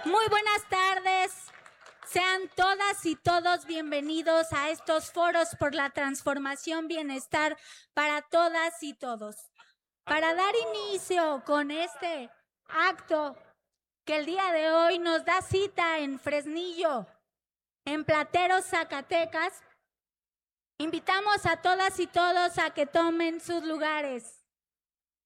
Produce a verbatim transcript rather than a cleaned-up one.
Muy buenas tardes. Sean todas y todos bienvenidos a estos foros por la transformación bienestar para todas y todos. Para dar inicio con este acto que el día de hoy nos da cita en Fresnillo, en Plateros, Zacatecas, invitamos a todas y todos a que tomen sus lugares.